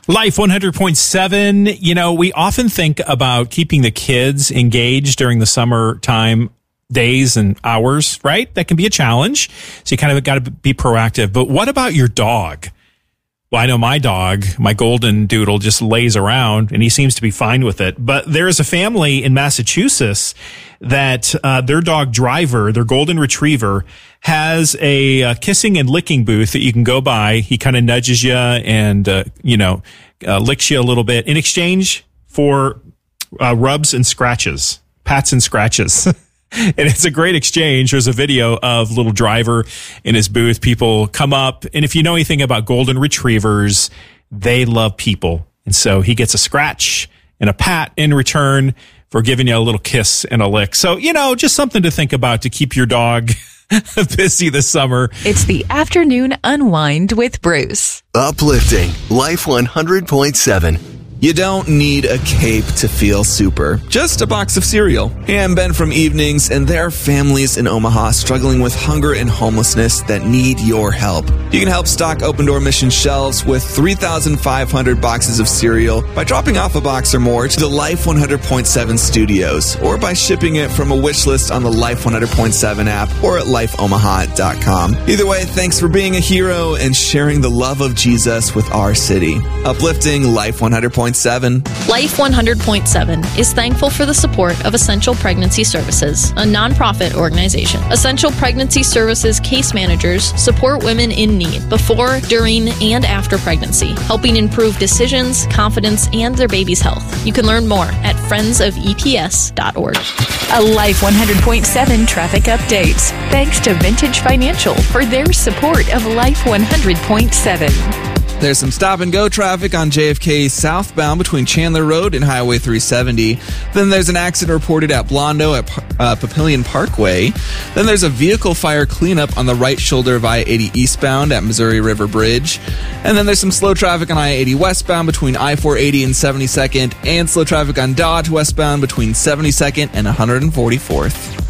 Life 100.7, you know, we often think about keeping the kids engaged during the summertime days and hours, right? That can be a challenge. So you kind of got to be proactive. But what about your dog? Well, I know my dog, my golden doodle, just lays around and he seems to be fine with it. But there is a family in Massachusetts that their dog Driver, their golden retriever, has a kissing and licking booth that you can go by. He kind of nudges you and, licks you a little bit in exchange for rubs and scratches, pats and scratches. And it's a great exchange. There's a video of little Driver in his booth. People come up, and if you know anything about golden retrievers, they love people. And so he gets a scratch and a pat in return for giving you a little kiss and a lick. So, you know, just something to think about to keep your dog busy this summer. It's the Afternoon Unwind with Bruce. Uplifting Life 100.7. You don't need a cape to feel super, just a box of cereal. Hey, I'm Ben from Evenings, and there are families in Omaha struggling with hunger and homelessness that need your help. You can help stock Open Door Mission shelves with 3,500 boxes of cereal by dropping off a box or more to the Life 100.7 studios, or by shipping it from a wish list on the Life 100.7 app or at lifeomaha.com. Either way, thanks for being a hero and sharing the love of Jesus with our city. Uplifting Life 100.7. Life 100.7 is thankful for the support of Essential Pregnancy Services, a nonprofit organization. Essential Pregnancy Services case managers support women in need before, during, and after pregnancy, helping improve decisions, confidence, and their baby's health. You can learn more at friendsofeps.org. A Life 100.7 traffic update. Thanks to Vintage Financial for their support of Life 100.7. There's some stop-and-go traffic on JFK southbound between Chandler Road and Highway 370. Then there's an accident reported at Blondo at Papillion Parkway. Then there's a vehicle fire cleanup on the right shoulder of I-80 eastbound at Missouri River Bridge. And then there's some slow traffic on I-80 westbound between I-480 and 72nd, and slow traffic on Dodge westbound between 72nd and 144th.